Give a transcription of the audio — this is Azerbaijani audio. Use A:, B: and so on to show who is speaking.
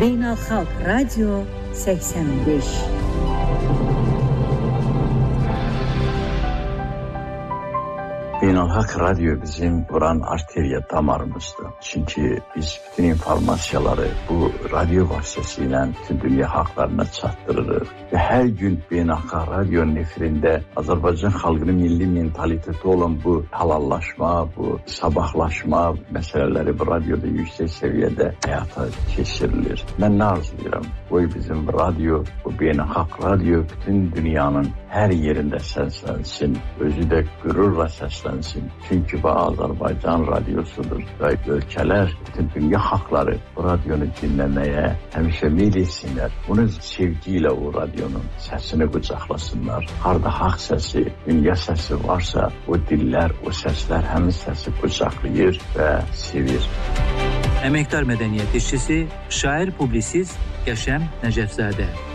A: Beynəlxalq Radio 85.
B: Beynəlxalq Radyo bizim buran arteriya damarımızdır. Çünki biz bütün informasiyaları bu radyo vasitəsilə bütün dünya xalqlarına çatdırırıq. Və hər gün Beynəlxalq Radionun efirində Azərbaycan xalqının milli mentaliteti olan bu halallaşma, bu sabahlaşma məsələləri bu radioda yüksək səviyyədə həyata keçirilir. Mən nə arzulayıram? Qoy bizim radyo, bu Beynəlxalq Radyo bütün dünyanın hər yerində səslənsin, özü də qürurla səslənsin. Çünki bu Azərbaycan radiosudur və ölkələr, bütün dünya xalqları bu radionu dinləməyə həmişə meyl etsinlər. Bunu sevgi ilə o radionun səsini qucaqlasınlar. Harda haqq səsi, dünya səsi varsa, o dillər, o səslər həmin səsi qucaqlayır və sevir.
C: Əməkdar mədəniyyət işçisi, şair, publisist Yaşəm Nəcəfzadə.